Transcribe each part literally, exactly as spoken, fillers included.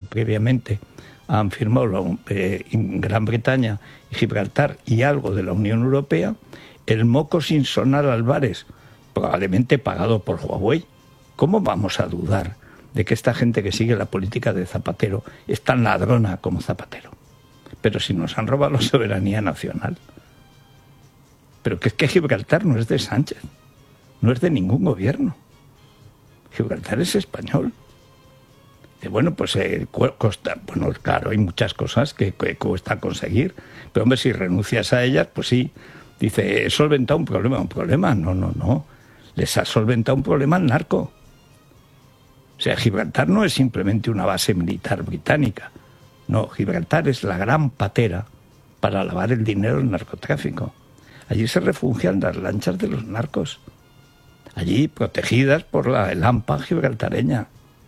previamente han firmado la, eh, Gran Bretaña y Gibraltar y algo de la Unión Europea, el moco sin sonar Álvarez, probablemente pagado por Huawei. ¿Cómo vamos a dudar de que esta gente que sigue la política de Zapatero es tan ladrona como Zapatero? Pero si nos han robado la soberanía nacional. Pero que es que Gibraltar no es de Sánchez, no es de ningún gobierno. Gibraltar es español. Y bueno, pues eh, costa, bueno, claro, hay muchas cosas que, que cuesta conseguir, pero hombre, si renuncias a ellas, pues sí. Dice, he solventado un problema, un problema, no, no, no. Les ha solventado un problema al narco. O sea, Gibraltar no es simplemente una base militar británica. No, Gibraltar es la gran patera para lavar el dinero del narcotráfico. Allí se refugian las lanchas de los narcos. Allí protegidas por la el AMPA gibraltareña.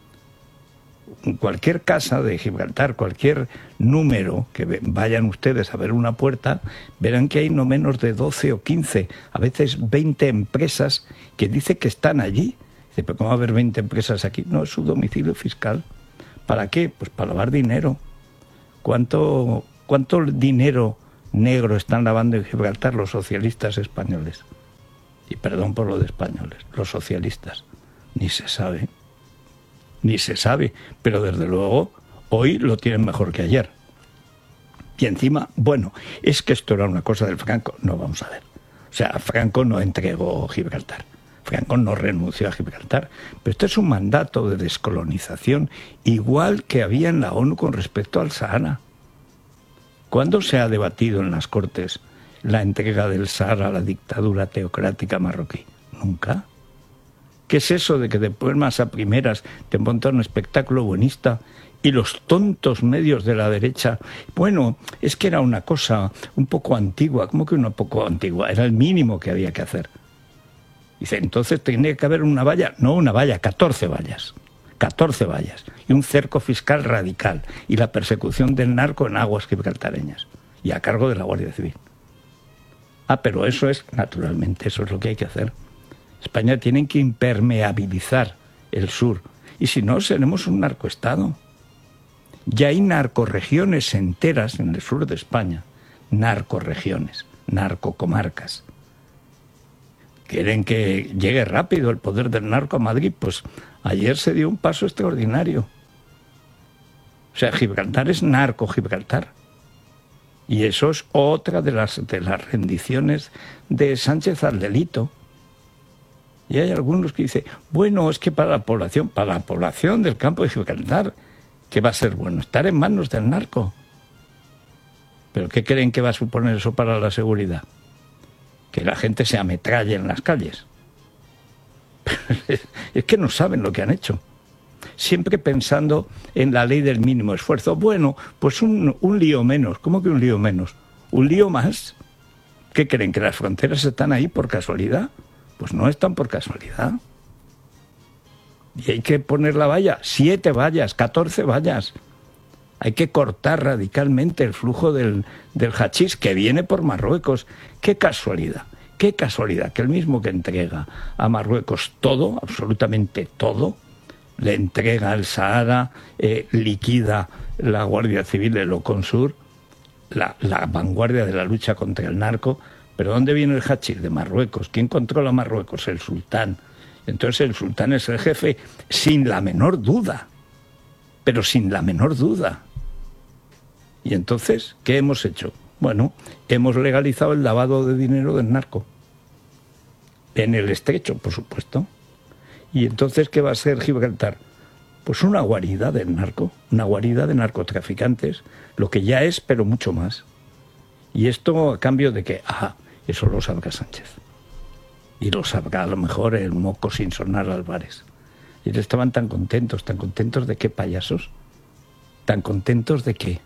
En cualquier casa de Gibraltar, cualquier número que vayan ustedes a ver una puerta, verán que hay no menos de doce o quince, a veces veinte empresas que dicen que están allí. Dice, ¿pero cómo va a haber veinte empresas aquí? No, es su domicilio fiscal. ¿Para qué? Pues para lavar dinero. ¿Cuánto, cuánto dinero negro están lavando en Gibraltar los socialistas españoles? Y perdón por lo de españoles, los socialistas. Ni se sabe. Ni se sabe. Pero desde luego, hoy lo tienen mejor que ayer. Y encima, bueno, es que esto era una cosa del Franco. No, vamos a ver. O sea, Franco no entregó Gibraltar. Franco no renunció a Gibraltar, pero esto es un mandato de descolonización igual que había en la ONU con respecto al Sahara. ¿Cuándo se ha debatido en las Cortes la entrega del Sahara a la dictadura teocrática marroquí? Nunca. ¿Qué es eso de que después más a primeras te montan un espectáculo buenista y los tontos medios de la derecha? Bueno, es que era una cosa un poco antigua. ¿Cómo que una poco antigua? Era el mínimo que había que hacer. Dice, entonces tenía que haber una valla, no una valla, catorce vallas, catorce vallas, y un cerco fiscal radical, y la persecución del narco en aguas gibraltareñas, y a cargo de la Guardia Civil. Ah, pero eso es, naturalmente, eso es lo que hay que hacer. España tiene que impermeabilizar el sur, y si no, seremos un narcoestado. Ya hay narcorregiones enteras en el sur de España, narcorregiones, narcocomarcas. Quieren que llegue rápido el poder del narco a Madrid, pues ayer se dio un paso extraordinario. O sea, Gibraltar es narco Gibraltar. Y eso es otra de las, de las rendiciones de Sánchez al delito. Y hay algunos que dicen, bueno, es que para la población, para la población del campo de Gibraltar, ¿qué va a ser bueno? Estar en manos del narco. ¿Pero qué creen que va a suponer eso para la seguridad? Que la gente se ametralle en las calles. Es que no saben lo que han hecho. Siempre pensando en la ley del mínimo esfuerzo. Bueno, pues un, un lío menos. ¿Cómo que un lío menos? ¿Un lío más? ¿Qué creen? ¿Que las fronteras están ahí por casualidad? Pues no están por casualidad. Y hay que poner la valla. Siete vallas, catorce vallas. Hay que cortar radicalmente el flujo del, del hachís que viene por Marruecos. ¡Qué casualidad! ¡Qué casualidad! Que el mismo que entrega a Marruecos todo, absolutamente todo, le entrega el Sahara, eh, liquida la Guardia Civil de Loconsur, la, la vanguardia de la lucha contra el narco. ¿Pero dónde viene el hachís? De Marruecos. ¿Quién controla Marruecos? El sultán. Entonces el sultán es el jefe sin la menor duda. Pero sin la menor duda. Y entonces, ¿qué hemos hecho? Bueno, hemos legalizado el lavado de dinero del narco. En el estrecho, por supuesto. Y entonces, ¿qué va a ser Gibraltar? Pues una guarida del narco, una guarida de narcotraficantes, lo que ya es, pero mucho más. Y esto a cambio de que, ajá, eso lo sabrá Sánchez. Y lo sabrá a lo mejor el moco sin sonar Álvarez. Y estaban tan contentos, tan contentos de qué, payasos, tan contentos de qué.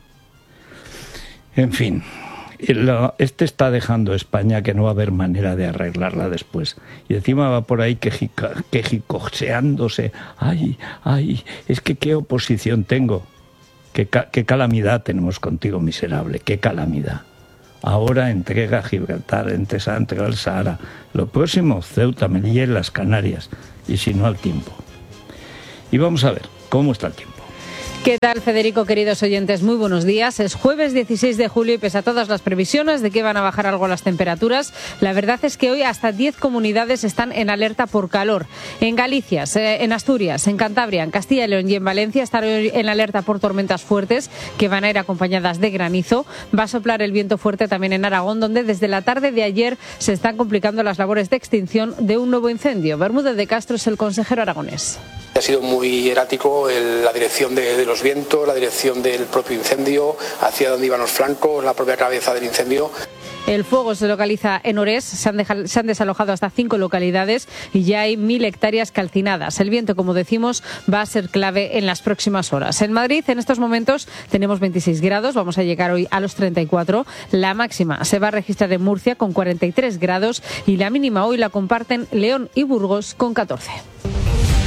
En fin, este está dejando España que no va a haber manera de arreglarla después. Y encima va por ahí quejicoseándose. Ay, ay, es que qué oposición tengo. Qué, qué calamidad tenemos contigo, miserable, qué calamidad. Ahora entrega Gibraltar, antes ha entregado el Sahara. Lo próximo, Ceuta, Melilla y las Canarias. Y si no, al tiempo. Y vamos a ver cómo está el tiempo. ¿Qué tal, Federico, queridos oyentes? Muy buenos días. Es jueves dieciséis de julio y pese a todas las previsiones de que van a bajar algo las temperaturas, la verdad es que hoy hasta diez comunidades están en alerta por calor. En Galicia, en Asturias, en Cantabria, en Castilla y León y en Valencia están hoy en alerta por tormentas fuertes que van a ir acompañadas de granizo. Va a soplar el viento fuerte también en Aragón, donde desde la tarde de ayer se están complicando las labores de extinción de un nuevo incendio. Bermúdez de Castro es el consejero aragonés. Ha sido muy errático el, la dirección de, de los vientos, la dirección del propio incendio, hacia dónde iban los flancos, la propia cabeza del incendio. El fuego se localiza en Orés, se han, dejado, se han desalojado hasta cinco localidades y ya hay mil hectáreas calcinadas. El viento, como decimos, va a ser clave en las próximas horas. En Madrid, en estos momentos, tenemos veintiséis grados, vamos a llegar hoy a los treinta y cuatro. La máxima se va a registrar en Murcia con cuarenta y tres grados y la mínima hoy la comparten León y Burgos con catorce.